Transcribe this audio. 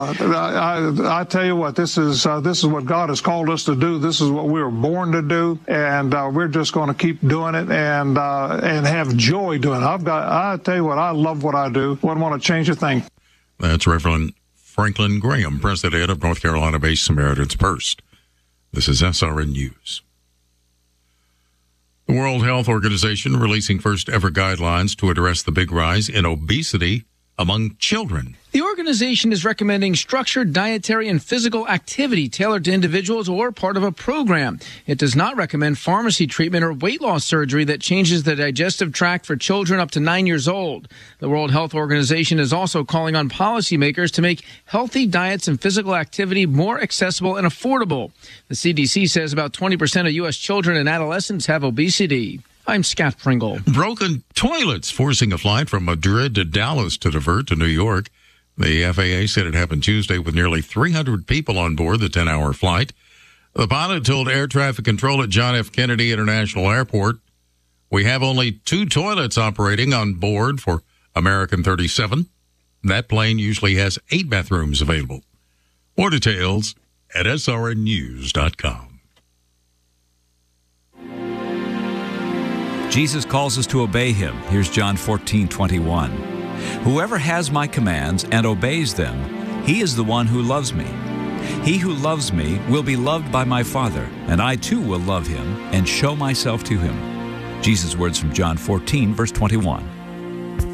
I tell you what, this is what God has called us to do. This is what we were born to do, and we're just going to keep doing it and have joy doing it. I tell you what, I love what I do. Wouldn't want to change a thing. That's Reverend Franklin Graham, president of North Carolina-based Samaritan's Purse. This is SRN News. The World Health Organization releasing first-ever guidelines to address the big rise in obesity among children. The organization is recommending structured dietary and physical activity tailored to individuals or part of a program. It does not recommend pharmacy treatment or weight loss surgery that changes the digestive tract for children up to 9 years old. The World Health Organization is also calling on policymakers to make healthy diets and physical activity more accessible and affordable. The CDC says about 20% of U.S. children and adolescents have obesity. I'm Scott Pringle. Broken toilets forcing a flight from Madrid to Dallas to divert to New York. The FAA said it happened Tuesday with nearly 300 people on board the 10-hour flight. The pilot told air traffic control at John F. Kennedy International Airport, "We have only 2 toilets operating on board for American 37. That plane usually has 8 bathrooms available." More details at srnnews.com. Jesus calls us to obey him. Here's John 14:21. "Whoever has my commands and obeys them, he is the one who loves me. He who loves me will be loved by my Father, and I too will love him and show myself to him." Jesus' words from John 14, verse 21.